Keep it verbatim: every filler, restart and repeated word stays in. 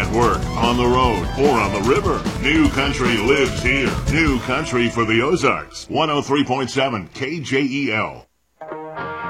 at work, on the road, or on the river. New Country lives here. New Country for the Ozarks. one oh three point seven K J E L.